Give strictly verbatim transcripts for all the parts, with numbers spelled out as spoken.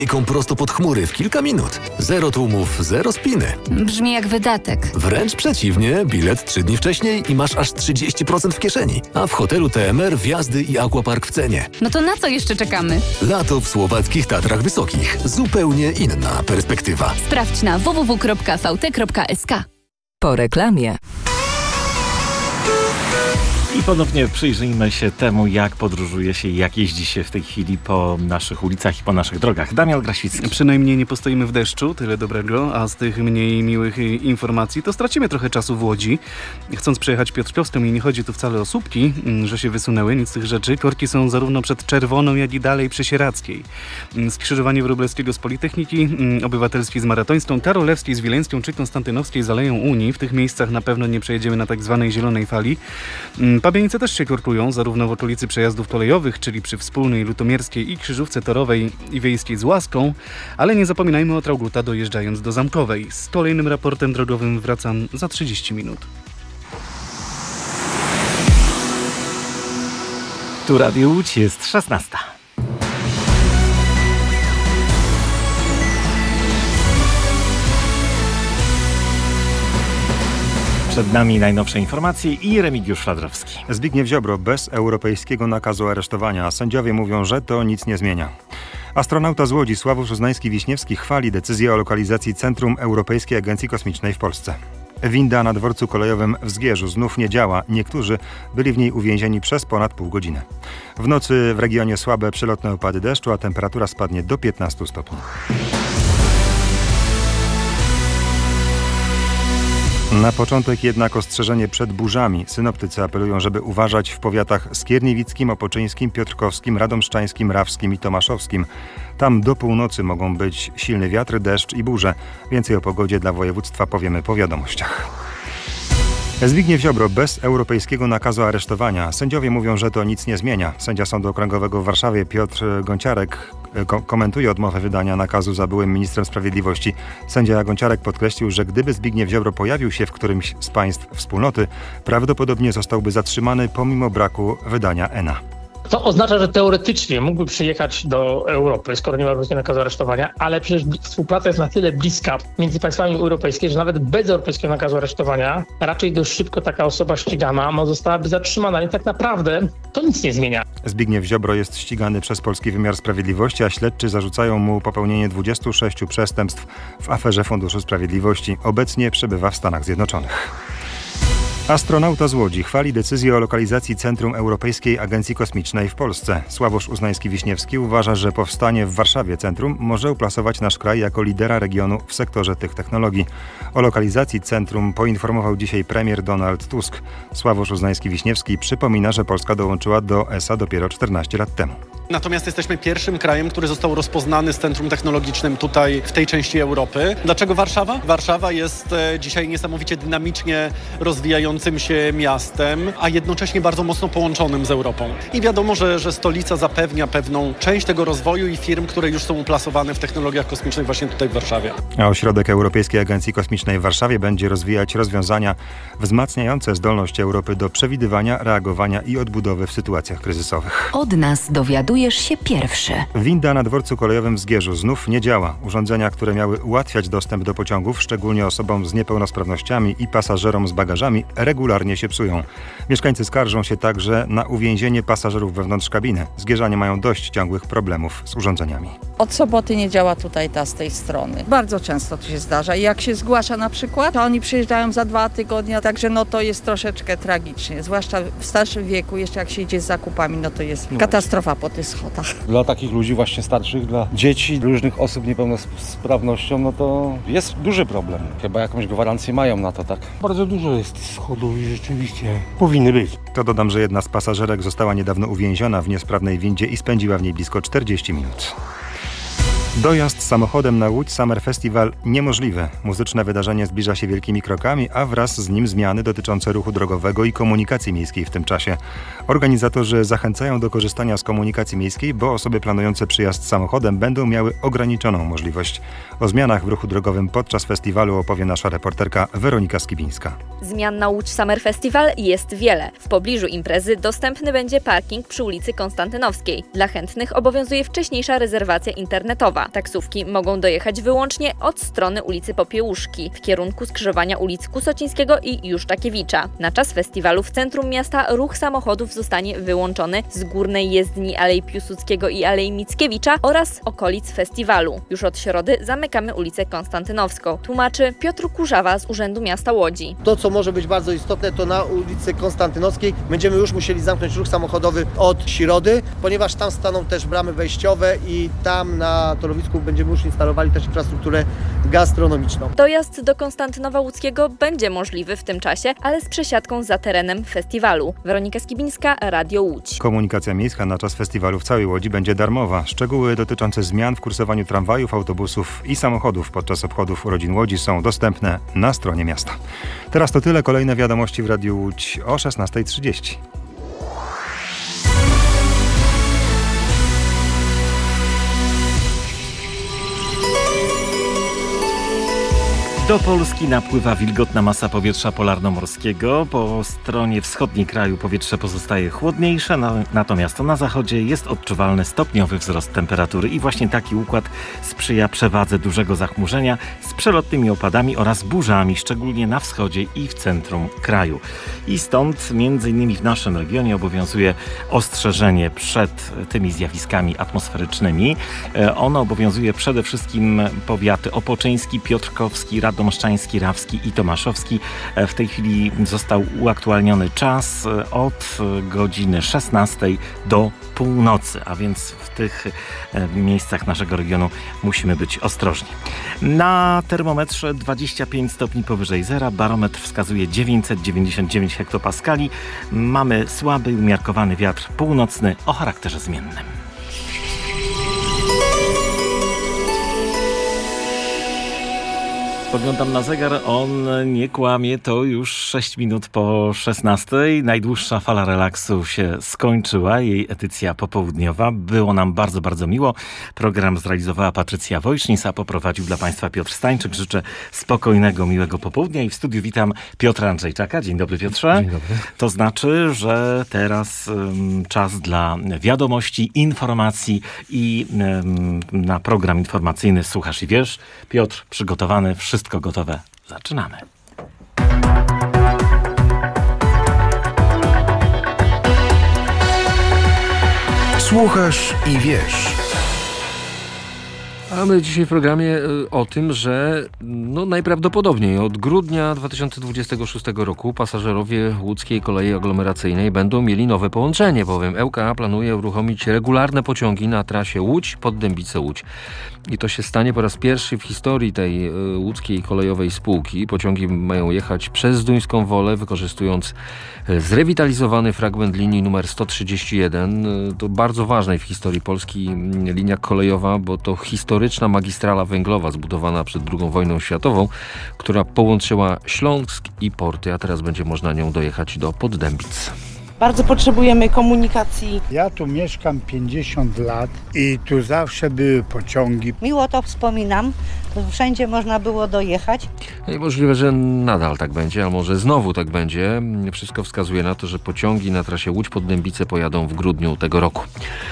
Iką prosto pod chmury w kilka minut. Zero tłumów, zero spiny. Brzmi jak wydatek. Wręcz przeciwnie, bilet trzy dni wcześniej i masz aż trzydzieści procent w kieszeni. A w hotelu T M R wjazdy i aquapark w cenie. No to na co jeszcze czekamy? Lato w słowackich Tatrach Wysokich. Zupełnie inna perspektywa. Sprawdź na w w w kropka v t kropka s k. Po reklamie. I ponownie przyjrzyjmy się temu, jak podróżuje się i jak jeździ się w tej chwili po naszych ulicach i po naszych drogach. Damian Grasicki. Przynajmniej nie postoimy w deszczu, tyle dobrego, a z tych mniej miłych informacji to stracimy trochę czasu w Łodzi. Chcąc przejechać Piotrkowską i nie chodzi tu wcale o słupki, że się wysunęły, nic z tych rzeczy. Korki są zarówno przed Czerwoną, jak i dalej przy Sieradzkiej. Skrzyżowanie Wróblewskiego z Politechniki, Obywatelskiej z Maratońską, Karolewskiej z Wileńską czy Konstantynowskiej z Aleją Unii. W tych miejscach na pewno nie przejedziemy na tak zwanej zielonej fali. Pabianice też się korkują, zarówno w okolicy przejazdów kolejowych, czyli przy Wspólnej, Lutomierskiej i Krzyżówce Torowej i Wiejskiej z Łaską, ale nie zapominajmy o Trauguta dojeżdżając do Zamkowej. Z kolejnym raportem drogowym wracam za trzydzieści minut. Tu Radio Łódź, jest szesnasta. Przed nami najnowsze informacje i Remigiusz Fladrowski. Zbigniew Ziobro bez europejskiego nakazu aresztowania, a sędziowie mówią, że to nic nie zmienia. Astronauta z Łodzi Sławusz Uznański-Wiśniewski chwali decyzję o lokalizacji Centrum Europejskiej Agencji Kosmicznej w Polsce. Winda na dworcu kolejowym w Zgierzu znów nie działa. Niektórzy byli w niej uwięzieni przez ponad pół godziny. W nocy w regionie słabe przelotne opady deszczu, a temperatura spadnie do piętnastu stopni. Na początek jednak ostrzeżenie przed burzami. Synoptycy apelują, żeby uważać w powiatach skierniewickim, opoczyńskim, piotrkowskim, radomszczańskim, rawskim i tomaszowskim. Tam do północy mogą być silny wiatr, deszcz i burze. Więcej o pogodzie dla województwa powiemy po wiadomościach. Zbigniew Ziobro bez europejskiego nakazu aresztowania. Sędziowie mówią, że to nic nie zmienia. Sędzia Sądu Okręgowego w Warszawie Piotr Gonciarek ko- komentuje odmowę wydania nakazu za byłym ministrem sprawiedliwości. Sędzia Gonciarek podkreślił, że gdyby Zbigniew Ziobro pojawił się w którymś z państw wspólnoty, prawdopodobnie zostałby zatrzymany pomimo braku wydania E N A. To oznacza, że teoretycznie mógłby przyjechać do Europy, skoro nie ma europejskiego nakazu aresztowania, ale przecież współpraca jest na tyle bliska między państwami europejskimi, że nawet bez europejskiego nakazu aresztowania raczej dość szybko taka osoba ścigana no, zostałaby zatrzymana. Więc tak naprawdę to nic nie zmienia. Zbigniew Ziobro jest ścigany przez polski wymiar sprawiedliwości, a śledczy zarzucają mu popełnienie dwudziestu sześciu przestępstw w aferze Funduszu Sprawiedliwości. Obecnie przebywa w Stanach Zjednoczonych. Astronauta z Łodzi chwali decyzję o lokalizacji Centrum Europejskiej Agencji Kosmicznej w Polsce. Sławosz Uznański-Wiśniewski uważa, że powstanie w Warszawie centrum może uplasować nasz kraj jako lidera regionu w sektorze tych technologii. O lokalizacji centrum poinformował dzisiaj premier Donald Tusk. Sławosz Uznański-Wiśniewski przypomina, że Polska dołączyła do E S A dopiero czternaście lat temu. Natomiast jesteśmy pierwszym krajem, który został rozpoznany z centrum technologicznym tutaj w tej części Europy. Dlaczego Warszawa? Warszawa jest e, dzisiaj niesamowicie dynamicznie rozwijającym się miastem, a jednocześnie bardzo mocno połączonym z Europą. I wiadomo, że, że stolica zapewnia pewną część tego rozwoju i firm, które już są uplasowane w technologiach kosmicznych właśnie tutaj w Warszawie. A Ośrodek Europejskiej Agencji Kosmicznej w Warszawie będzie rozwijać rozwiązania wzmacniające zdolność Europy do przewidywania, reagowania i odbudowy w sytuacjach kryzysowych. Od nas dowiadujesz się pierwszy. Winda na dworcu kolejowym w Zgierzu znów nie działa. Urządzenia, które miały ułatwiać dostęp do pociągów, szczególnie osobom z niepełnosprawnościami i pasażerom z bagażami, regularnie się psują. Mieszkańcy skarżą się także na uwięzienie pasażerów wewnątrz kabiny. Zgierzanie mają dość ciągłych problemów z urządzeniami. Od soboty nie działa tutaj ta z tej strony. Bardzo często to się zdarza. I jak się zgłasza na przykład, to oni przyjeżdżają za dwa tygodnie, także no to jest troszeczkę tragicznie. Zwłaszcza w starszym wieku, jeszcze jak się idzie z zakupami, no to jest katastrofa po tych schodach. Dla takich ludzi właśnie starszych, dla dzieci, różnych osób niepełnosprawnością, no to jest duży problem. Chyba jakąś gwarancję mają na to, tak? Bardzo dużo jest schodów i rzeczywiście powinny być. To dodam, że jedna z pasażerek została niedawno uwięziona w niesprawnej windzie i spędziła w niej blisko czterdzieści minut. Dojazd samochodem na Łódź Summer Festival niemożliwy. Muzyczne wydarzenie zbliża się wielkimi krokami, a wraz z nim zmiany dotyczące ruchu drogowego i komunikacji miejskiej w tym czasie. Organizatorzy zachęcają do korzystania z komunikacji miejskiej, bo osoby planujące przyjazd samochodem będą miały ograniczoną możliwość. O zmianach w ruchu drogowym podczas festiwalu opowie nasza reporterka Weronika Skibińska. Zmian na Łódź Summer Festival jest wiele. W pobliżu imprezy dostępny będzie parking przy ulicy Konstantynowskiej. Dla chętnych obowiązuje wcześniejsza rezerwacja internetowa. Taksówki mogą dojechać wyłącznie od strony ulicy Popiełuszki w kierunku skrzyżowania ulic Kusocińskiego i Juszczakiewicza. Na czas festiwalu w centrum miasta ruch samochodów zostanie wyłączony z górnej jezdni Alei Piłsudskiego i Alei Mickiewicza oraz okolic festiwalu. Już od środy zamykamy ulicę Konstantynowską, tłumaczy Piotr Kurzawa z Urzędu Miasta Łodzi. To, co może być bardzo istotne, to na ulicy Konstantynowskiej będziemy już musieli zamknąć ruch samochodowy od środy, ponieważ tam staną też bramy wejściowe i tam na torowisku będziemy już instalowali też infrastrukturę gastronomiczną. Dojazd do Konstantynowa Łódzkiego będzie możliwy w tym czasie, ale z przesiadką za terenem festiwalu. Weronika Skibińska, Radio Łódź. Komunikacja miejska na czas festiwalu w całej Łodzi będzie darmowa. Szczegóły dotyczące zmian w kursowaniu tramwajów, autobusów i samochodów podczas obchodów urodzin Łodzi są dostępne na stronie miasta. Teraz to tyle. Kolejne wiadomości w Radiu Łódź o szesnasta trzydzieści. Do Polski napływa wilgotna masa powietrza polarnomorskiego. Po stronie wschodniej kraju powietrze pozostaje chłodniejsze, natomiast na zachodzie jest odczuwalny stopniowy wzrost temperatury i właśnie taki układ sprzyja przewadze dużego zachmurzenia z przelotnymi opadami oraz burzami, szczególnie na wschodzie i w centrum kraju. I stąd między innymi w naszym regionie obowiązuje ostrzeżenie przed tymi zjawiskami atmosferycznymi. Ono obowiązuje przede wszystkim powiaty opoczyński, piotrkowski, radomszczański, rawski i tomaszowski. W tej chwili został uaktualniony czas od godziny szesnastej do północy, a więc w tych miejscach naszego regionu musimy być ostrożni. Na termometrze dwadzieścia pięć stopni powyżej zera, barometr wskazuje dziewięćset dziewięćdziesiąt dziewięć hektopaskali. Mamy słaby, umiarkowany wiatr północny o charakterze zmiennym. Spoglądam na zegar, on nie kłamie, to już sześć minut po szesnastej. Najdłuższa fala relaksu się skończyła, jej edycja popołudniowa. Było nam bardzo, bardzo miło. Program zrealizowała Patrycja Wojsznis, a poprowadził dla Państwa Piotr Stańczyk. Życzę spokojnego, miłego popołudnia i w studiu witam Piotra Andrzejczaka. Dzień dobry, Piotrze. Dzień dobry. To znaczy, że teraz um, czas dla wiadomości, informacji i um, na program informacyjny Słuchasz i Wiesz. Piotr przygotowany, wszystko Wszystko gotowe. Zaczynamy. Słuchasz i wiesz. A my dzisiaj w programie o tym, że no najprawdopodobniej od grudnia dwa tysiące dwudziestego szóstego roku pasażerowie łódzkiej kolei aglomeracyjnej będą mieli nowe połączenie, bowiem L K A planuje uruchomić regularne pociągi na trasie Łódź-Poddębice-Łódź. I to się stanie po raz pierwszy w historii tej łódzkiej kolejowej spółki. Pociągi mają jechać przez Zduńską Wolę, wykorzystując zrewitalizowany fragment linii numer sto trzydzieści jeden. To bardzo ważnej w historii Polski linia kolejowa, bo to historyczna magistrala węglowa zbudowana przed drugą wojną światową, która połączyła Śląsk i porty, a teraz będzie można nią dojechać do Poddębic. Bardzo potrzebujemy komunikacji. Ja tu mieszkam pięćdziesiąt lat i tu zawsze były pociągi. Miło to wspominam, to wszędzie można było dojechać. No i możliwe, że nadal tak będzie, a może znowu tak będzie. Wszystko wskazuje na to, że pociągi na trasie Łódź-Poddębice pojadą w grudniu tego roku.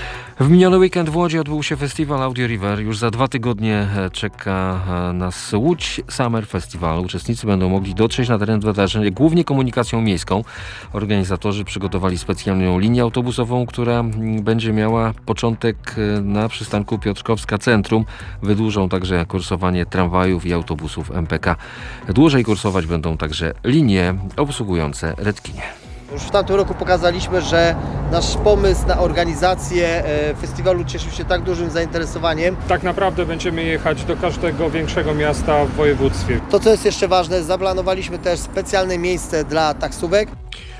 W miniony weekend w Łodzi odbył się festiwal Audio River. Już za dwa tygodnie czeka nas Łódź Summer Festival. Uczestnicy będą mogli dotrzeć na teren wydarzenia głównie komunikacją miejską. Organizatorzy przygotowali specjalną linię autobusową, która będzie miała początek na przystanku Piotrkowska Centrum. Wydłużą także kursowanie tramwajów i autobusów M P K. Dłużej kursować będą także linie obsługujące Redkinie. Już w tamtym roku pokazaliśmy, że nasz pomysł na organizację festiwalu cieszył się tak dużym zainteresowaniem. Tak naprawdę będziemy jechać do każdego większego miasta w województwie. To, co jest jeszcze ważne, zaplanowaliśmy też specjalne miejsce dla taksówek.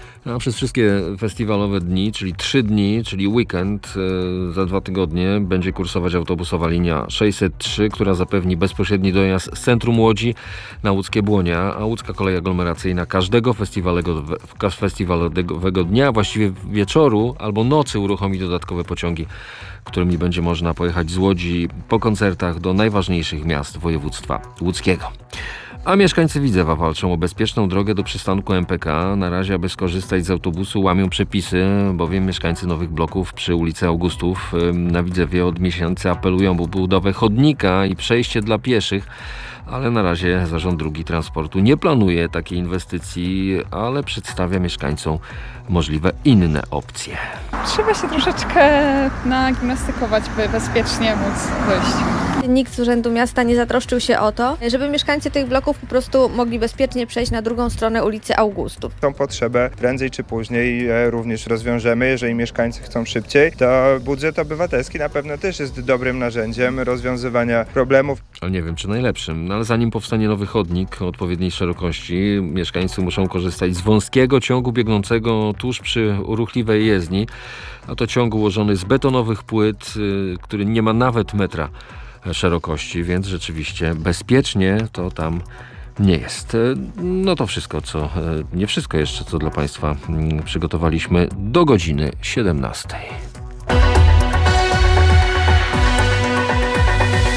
A przez wszystkie festiwalowe dni, czyli trzy dni, czyli weekend, e, za dwa tygodnie będzie kursować autobusowa linia sześćset trzy, która zapewni bezpośredni dojazd z centrum Łodzi na łódzkie Błonia, a łódzka kolej aglomeracyjna każdego festiwalowego, festiwalowego dnia, właściwie wieczoru albo nocy uruchomi dodatkowe pociągi, którymi będzie można pojechać z Łodzi po koncertach do najważniejszych miast województwa łódzkiego. A mieszkańcy Widzewa walczą o bezpieczną drogę do przystanku M P K. Na razie, aby skorzystać z autobusu, łamią przepisy, bowiem mieszkańcy nowych bloków przy ulicy Augustów na Widzewie od miesięcy apelują o budowę chodnika i przejście dla pieszych. Ale na razie Zarząd Dróg Transportu nie planuje takiej inwestycji, ale przedstawia mieszkańcom możliwe inne opcje. Trzeba się troszeczkę nagimnastykować, by bezpiecznie móc dojść. Nikt z Urzędu Miasta nie zatroszczył się o to, żeby mieszkańcy tych bloków po prostu mogli bezpiecznie przejść na drugą stronę ulicy Augustów. Tą potrzebę prędzej czy później również rozwiążemy. Jeżeli mieszkańcy chcą szybciej, to budżet obywatelski na pewno też jest dobrym narzędziem rozwiązywania problemów. Ale nie wiem, czy najlepszym. No ale zanim powstanie nowy chodnik o odpowiedniej szerokości, mieszkańcy muszą korzystać z wąskiego ciągu biegnącego tuż przy ruchliwej jezdni, a to ciąg ułożony z betonowych płyt, który nie ma nawet metra szerokości, więc rzeczywiście bezpiecznie to tam nie jest. No to wszystko, co nie wszystko jeszcze, co dla Państwa przygotowaliśmy do godziny siedemnastej.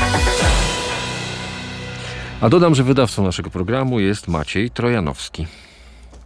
A dodam, że wydawcą naszego programu jest Maciej Trojanowski.